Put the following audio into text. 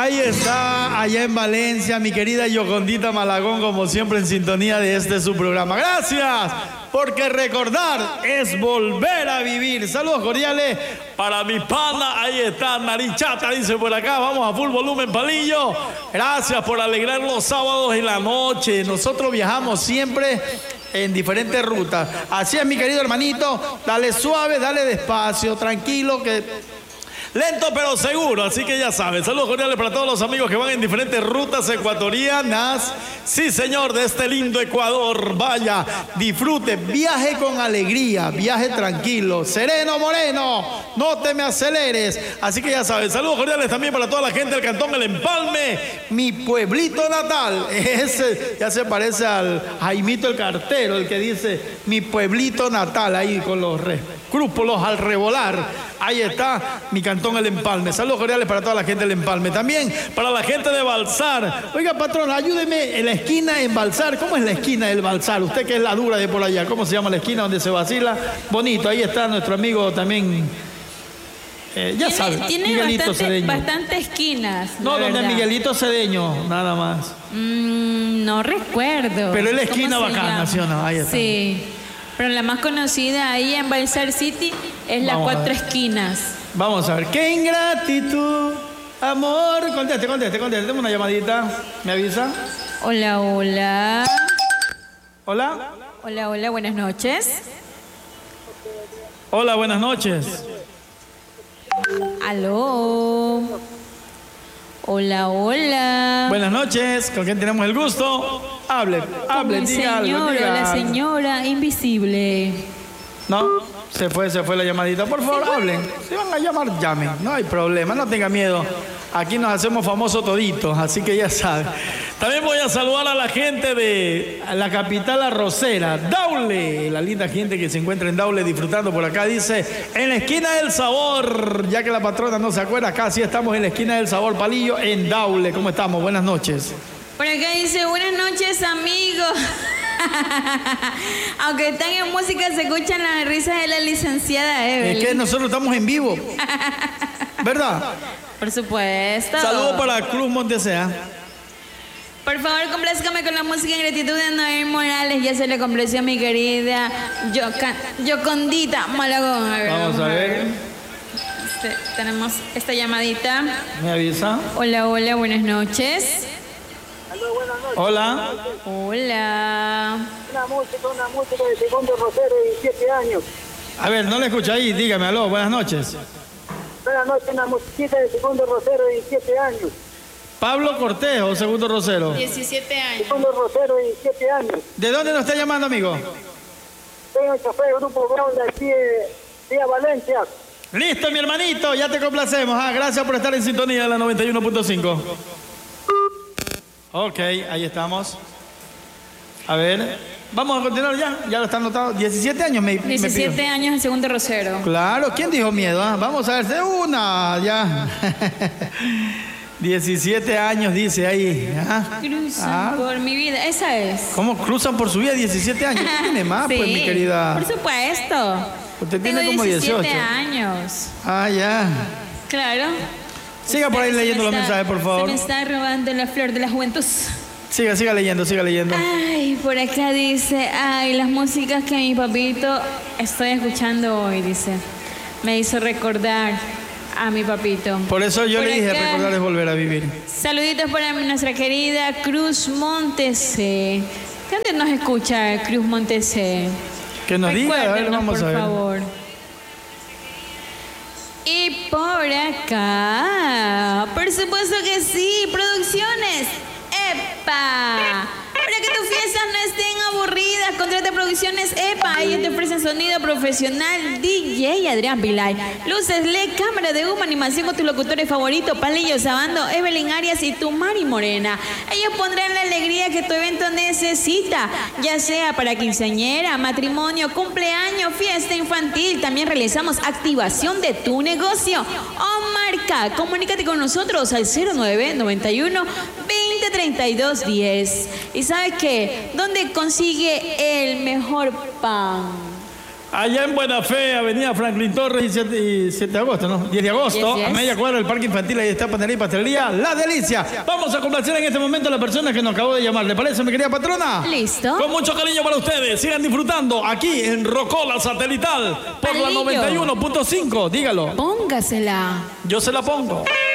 Ahí está, allá en Valencia, mi querida Yocondita Malagón, como siempre en sintonía de este su programa. Gracias, porque recordar es volver a vivir. Saludos cordiales para mi pana, ahí está, Narichata, dice por acá, vamos a full volumen, Palillo. Gracias por alegrar los sábados en la noche. Nosotros viajamos siempre en diferentes rutas. Así es, mi querido hermanito, dale suave, dale despacio, tranquilo, que... lento pero seguro, así que ya saben. Saludos cordiales para todos los amigos que van en diferentes rutas ecuatorianas. Sí, señor, de este lindo Ecuador. Vaya, disfrute, viaje con alegría, viaje tranquilo, sereno, moreno, no te me aceleres. Así que ya saben, saludos cordiales también para toda la gente del Cantón El Empalme, mi pueblito natal. Ese ya se parece al Jaimito el Cartero, el que dice mi pueblito natal, ahí con los escrúpulos al revolar. Ahí está mi Cantón El Empalme. Saludos cordiales para toda la gente del Empalme. También para la gente de Balsar. Oiga, patrón, ayúdeme en la esquina en Balsar. ¿Cómo es la esquina del Balsar? Usted que es la dura de por allá. ¿Cómo se llama la esquina donde se vacila? Bonito. Ahí está nuestro amigo también. Ya sabe. Tiene bastante esquinas. No, donde Miguelito Cedeño, nada más. No recuerdo. Pero es la esquina bacana, ¿sí o no? Ahí está. Sí. Pero la más conocida ahí en Balsar City es las Cuatro Esquinas. Vamos a ver. ¡Qué ingratitud! Amor. Conteste. Tengo una llamadita. ¿Me avisa? Hola. ¿Hola? Hola, buenas noches. Hola, buenas noches. Aló. Hola. Buenas noches. ¿Con quién tenemos el gusto? Hable, diga algo. La señora invisible. No, se fue la llamadita. Por favor, hablen. Si van a llamar, llamen. No hay problema, no tenga miedo. Aquí nos hacemos famosos toditos, así que ya saben. También voy a saludar a la gente de la capital arrocera, Daule. La linda gente que se encuentra en Daule disfrutando por acá. Dice, en la esquina del sabor. Ya que la patrona no se acuerda, acá sí estamos en la esquina del sabor, Palillo, en Daule. ¿Cómo estamos? Buenas noches. Por acá dice, buenas noches, amigos. Aunque están en música, se escuchan las risas de la licenciada Evelyn. Es que nosotros estamos en vivo, ¿verdad? Por supuesto. Saludos para Cruz Montesea. Por favor, complázcame con la música en gratitud de Noel Morales. Ya se le complació a mi querida Yocondita Malagón. Vamos a ver. Tenemos esta llamadita. ¿Me avisa? Hola, buenas noches. Buenas noches. Hola. Hola. Una música de Segundo Rosero, 17 años. A ver, no le escucho ahí, dígame, aló, buenas noches. Buenas noches, una musiquita de Segundo Rosero, 17 años. Pablo Cortejo, Segundo Rosero. 17 años. Segundo Rosero, 17 años. ¿De dónde nos está llamando, amigo? Soy el chofer del Grupo Brown de aquí de Valencia. Listo, mi hermanito, ya te complacemos. Gracias por estar en sintonía de la 91.5. Ok, ahí estamos. A ver, vamos a continuar ya lo están notando. 17 años 17 años en Segundo Rosero. Claro, ¿quién dijo miedo? Vamos a ver, de una, ya. 17 años dice ahí. Cruzan por mi vida, esa es. ¿Cómo cruzan por su vida 17 años? ¿Qué tiene más, sí, pues, mi querida? Por supuesto. Usted tiene como 18. 17 años. Ya. Claro. Siga por ahí leyendo los mensajes, por favor. Se me está robando la flor de la juventud. Siga leyendo. Ay, por acá dice, las músicas que mi papito estoy escuchando hoy, dice. Me hizo recordar a mi papito. Por eso yo le dije, recordar es volver a vivir. Saluditos para nuestra querida Cruz Montesé. ¿Dónde nos escucha Cruz Montesé? Que nos diga, a ver, vamos a ver. Por favor. Y por acá, por supuesto que sí, Producciones EPA. Para que tus fiestas no estén aburridas, contrata Producciones EPA. Ellos te ofrecen sonido profesional, DJ Adrián Vilay, luces LED, cámara de humo, animación con tus locutores favoritos, Palillo Sabando, Evelyn Arias y tu Mari Morena. Ellos pondrán la alegría que tu evento necesita, ya sea para quinceañera, matrimonio, cumpleaños, fiesta infantil. También realizamos activación de tu negocio o marca. Comunícate con nosotros al 0991 203210. ¿Y sabes qué? ¿Dónde consigue el mejor pan? Allá en Buena Fe, Avenida Franklin Torres y 7 de agosto, ¿no? 10 de agosto, Yes. a media cuadra del Parque Infantil, ahí está Panadería y Pastelería La Delicia. Vamos a complacer en este momento a la persona que nos acabó de llamar. ¿Le parece, mi querida patrona? Listo. Con mucho cariño para ustedes. Sigan disfrutando aquí en Rocola Satelital por la Palillo. 91.5. Dígalo. Póngasela. Yo se la pongo.